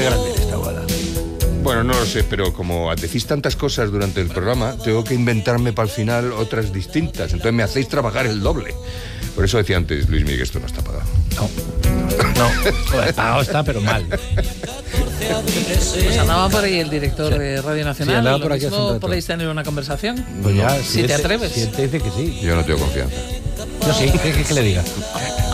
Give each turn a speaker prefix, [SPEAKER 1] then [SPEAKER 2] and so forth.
[SPEAKER 1] Qué grande esta boda.
[SPEAKER 2] Bueno, no lo sé, pero como decís tantas cosas durante el programa, tengo que inventarme para el final otras distintas. Entonces me hacéis trabajar el doble. Por eso decía antes, Luis Miguel, que esto no está pagado.
[SPEAKER 1] No, pagado está, pero mal.
[SPEAKER 3] Pues andaba por ahí el director de Radio Nacional.
[SPEAKER 1] Sí, andaba por aquí hace un rato.
[SPEAKER 3] ¿Podéis tener una conversación?
[SPEAKER 1] Pues ya,
[SPEAKER 3] Si te atreves.
[SPEAKER 1] Si él te dice que sí.
[SPEAKER 2] Yo no tengo confianza.
[SPEAKER 1] Yo sí, ¿qué le diga?